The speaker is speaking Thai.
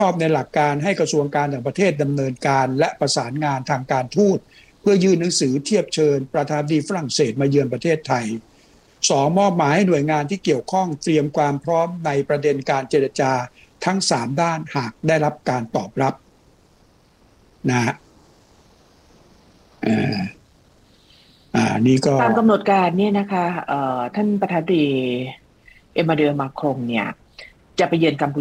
อบในหลักการให้กระทรวงการต่างประเทศดำเนินการและประสานงานทางการทูตเพื่อยื่นหนังสือเทียบเชิญประธานาธิบดีฝรั่งเศสมาเยือนประเทศไทยสองมอบหมายให้หน่วยงานที่เกี่ยวข้องเตรียมความพร้อมในประเด็นการเจรจาทั้ง3ด้านหากได้รับการตอบรับนะฮะนี่ก็ตามกำหนดการเนี่ยนะคะท่านประธานาธิบดีเอ็มมานูเอล มาครงเนี่ยจะไปเยือนกัมพู